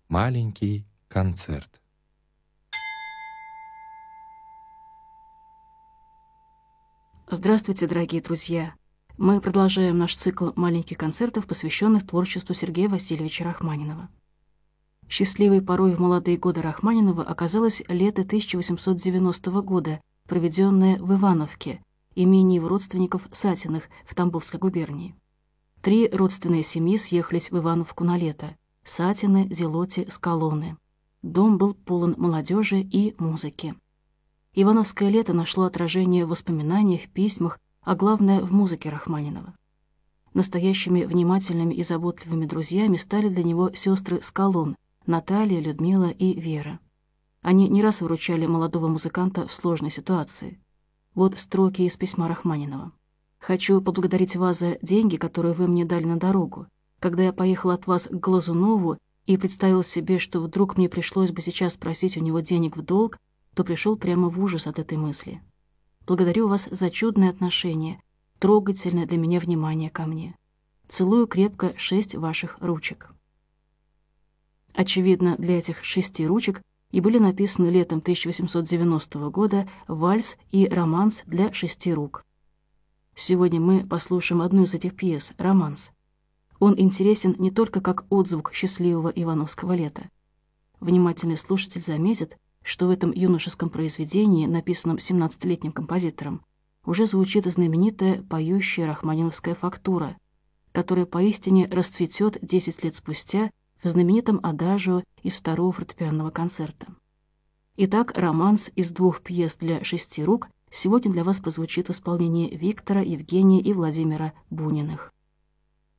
Маленький концерт. Здравствуйте, дорогие друзья! Мы продолжаем наш цикл маленьких концертов, посвященных творчеству Сергея Васильевича Рахманинова. Счастливой порой в молодые годы Рахманинова оказалось лето 1890 года, проведенное в Ивановке, имении его родственников Сатиных в Тамбовской губернии. 3 родственные семьи съехались в Ивановку на лето – Сатины, Зелоти, Скалоны. Дом был полон молодежи и музыки. Ивановское лето нашло отражение в воспоминаниях, письмах, а главное – в музыке Рахманинова. Настоящими внимательными и заботливыми друзьями стали для него сестры Скалон – Наталья, Людмила и Вера. Они не раз выручали молодого музыканта в сложной ситуации. Вот строки из письма Рахманинова. «Хочу поблагодарить вас за деньги, которые вы мне дали на дорогу. Когда я поехал от вас к Глазунову и представил себе, что вдруг мне пришлось бы сейчас просить у него денег в долг, то пришел прямо в ужас от этой мысли. Благодарю вас за чудное отношение, трогательное для меня внимание ко мне. Целую крепко 6 ваших ручек». Очевидно, для этих 6 ручек и были написаны летом 1890 года вальс и романс для 6 рук. Сегодня мы послушаем одну из этих пьес «Романс». Он интересен не только как отзвук счастливого ивановского лета. Внимательный слушатель заметит, что в этом юношеском произведении, написанном 17-летним композитором, уже звучит знаменитая поющая рахманиновская фактура, которая поистине расцветет 10 лет спустя в знаменитом адажио из 2-го фортепианного концерта. Итак, романс из 2 пьес для 6 рук сегодня для вас прозвучит в исполнении Виктора, Евгения и Владимира Буниных.